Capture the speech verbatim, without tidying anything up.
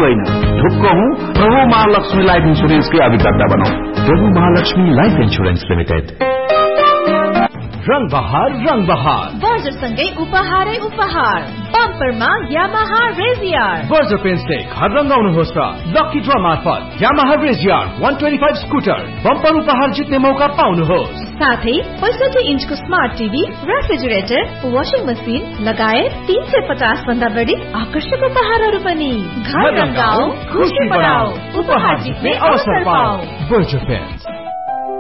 फाल्तु होइन। ढुक्क हूँ प्रभु महालक्ष्मी लाइफ इंश्योरेंस के अभिकर्ता बनाऊ। प्रभु महालक्ष्मी लाइफ इंश्योरेंस लिमिटेड। रंग बहार रंग बहार बर्जर सँगै उपहारै उपहार। बम्परमा यामाहा रेजियर। बर्जर पेन्सले घर रंगाउनुहोस् र लकी ड्र मार्फत यामाहा रेजियर एक सय पच्चीस स्कुटर बम्पर उपहार जित्ने मौका पाउनुहोस्। साथै पैंसठी इन्चको smart TV, refrigerator, washing machine लगायत तीन सय पचास भन्दा बढी आकर्षक उपहारहरू पनि। घर रंगाऊ, खुशी बढाऊ, उपहार जित्ने अवसर पाऊ। Berger pens.